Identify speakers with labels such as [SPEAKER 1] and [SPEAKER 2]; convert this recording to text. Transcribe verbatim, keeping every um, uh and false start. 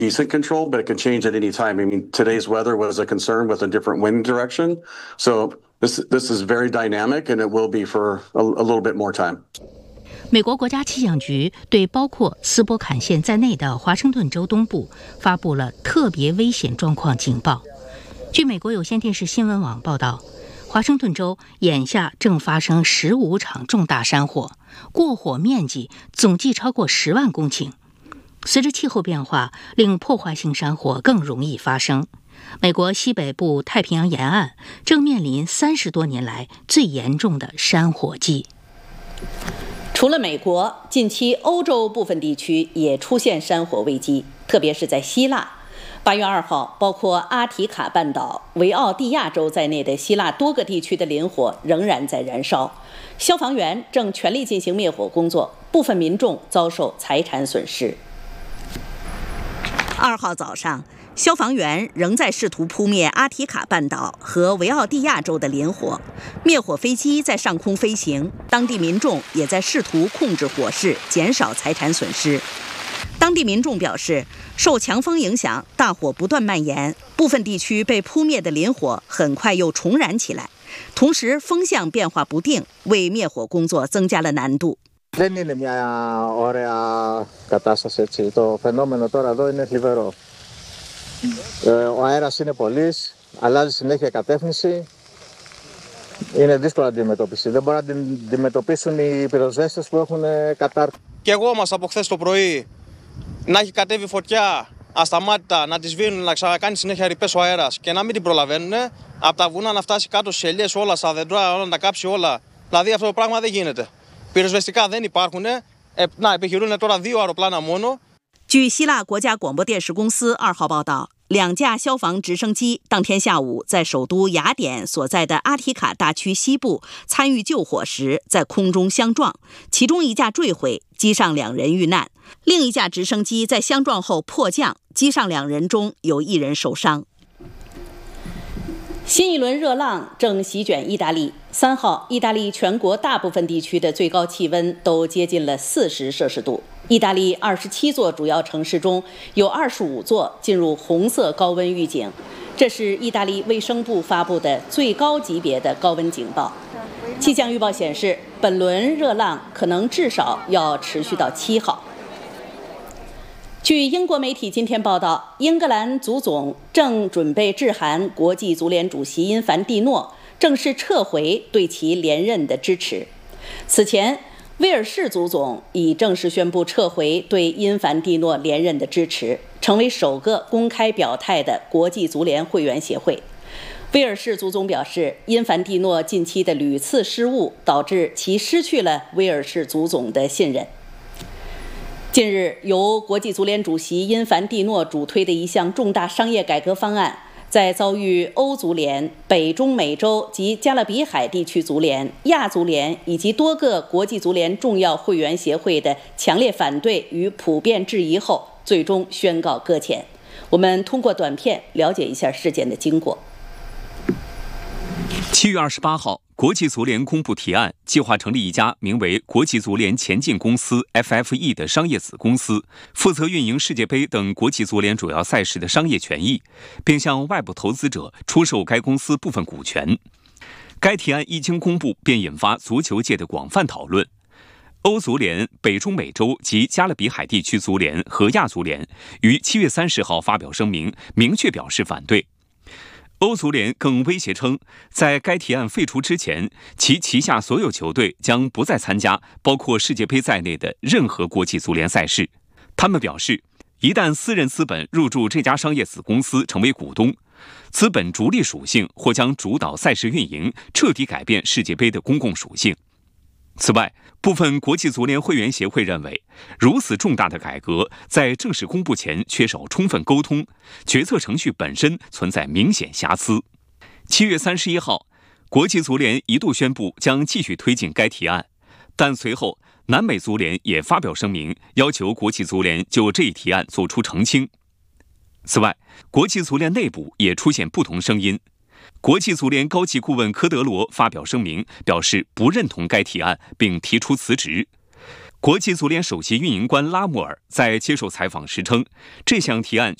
[SPEAKER 1] decent control, but it can change at any time. I mean, today's weather was a concern with a different wind direction. So this this is very dynamic, and it will be for a, a little bit more time.
[SPEAKER 2] 美国国家气象局对包括斯波坎县在内的华盛顿州东部发布了特别危险状况警报。据美国有线电视新闻网报道，华盛顿州眼下正发生十五场重大山火，过火面积总计超过十万公顷。随着气候变化，令破坏性山火更容易发生。美国西北部太平洋沿岸正面临三十多年来最严重的山火季。
[SPEAKER 3] 除了美国，近期欧洲部分地区也出现山火危机，特别是在希腊。八月二号，包括阿提卡半岛、维奥蒂亚州在内的希腊多个地区的林火仍然在燃烧，消防员正全力进行灭火工作，部分民众遭受财产损失。二号早上，消防员仍在试图扑灭阿提卡半岛和维奥蒂亚州的林火，灭火飞机在上空飞行，当地民众也在试图控制火势，减少财产损失。当地民众表示，受强风影响，大火不断蔓延，部分地区被扑灭的林火很快又重燃起来，同时风向变化不定，为灭火工作增加了难度。
[SPEAKER 4] Δεν είναι μια ωραία κατάσταση έτσι. Το φαινόμενο τώρα εδώ είναι θλιβερό. Ο αέρας είναι πολύς, αλλάζει συνέχεια κατεύθυνση. Είναι δύσκολη αντιμετώπιση. Δεν μπορούν να την αντιμετωπίσουν οι πυροσβέστες που έχουν κατάρτιση.
[SPEAKER 5] Και εγώ μας από χθες το πρωί να έχει κατέβει φωτιά ασταμάτητα, να τη σβήνουν, να ξανακάνει συνέχεια ρηπές ο αέρας και να μην την προλαβαίνουν. Από τα βουνά να φτάσει κάτω στις ελιές όλα, στα δέντρα, όλα να τα κάψει όλα. Δηλαδή αυτό το πράγμα δεν γίνεται. Πυροσβεστικά δεν υπάρχουν. Ε, να επιχειρούν τώρα δύο αεροπλάνα μόνο.
[SPEAKER 3] 据希腊国家广播电视公司二号报道，两架消防直升机当天下午在首都雅典所在的阿提卡大区西部参与救火时，在空中相撞，其中一架坠毁，机上两人遇难；另一架直升机在相撞后迫降，机上两人中有一人受伤。新一轮热浪正席卷意大利。三号，意大利全国大部分地区的最高气温都接近了四十摄氏度。意大利二十七座主要城市中有二十五座进入红色高温预警，这是意大利卫生部发布的最高级别的高温警报。气象预报显示，本轮热浪可能至少要持续到七号。据英国媒体今天报道，英格兰足总正准备致函国际足联主席因凡蒂诺，正式撤回对其连任的支持。此前，威尔士足总已正式宣布撤回对因凡蒂诺连任的支持，成为首个公开表态的国际足联会员协会。威尔士足总表示，因凡蒂诺近期的屡次失误导致其失去了威尔士足总的信任。近日，由国际足联主席因凡蒂诺主推的一项重大商业改革方案，在遭遇欧足联、北中美洲及加勒比海地区足联、亚足联以及多个国际足联重要会员协会的强烈反对与普遍质疑后，最终宣告搁浅。我们通过短片了解一下事件的经过。
[SPEAKER 6] 七月二十八号，国际足联公布提案，计划成立一家名为国际足联前进公司 F F E 的商业子公司，负责运营世界杯等国际足联主要赛事的商业权益，并向外部投资者出售该公司部分股权。该提案一经公布，便引发足球界的广泛讨论。欧足联、北中美洲及加勒比海地区足联和亚足联于七月三十号发表声明，明确表示反对。欧足联更威胁称，在该提案废除之前，其旗下所有球队将不再参加包括世界杯在内的任何国际足联赛事。他们表示，一旦私人资本入驻这家商业子公司成为股东，资本逐利属性或将主导赛事运营，彻底改变世界杯的公共属性。此外，部分国际足联会员协会认为，如此重大的改革在正式公布前缺少充分沟通，决策程序本身存在明显瑕疵。七月三十一号，国际足联一度宣布将继续推进该提案，但随后南美足联也发表声明，要求国际足联就这一提案作出澄清。此外，国际足联内部也出现不同声音。国际足联高级顾问科德罗发表声明，表示不认同该提案，并提出辞职。 国际足联首席运营官拉穆尔在接受采访时称，这项提案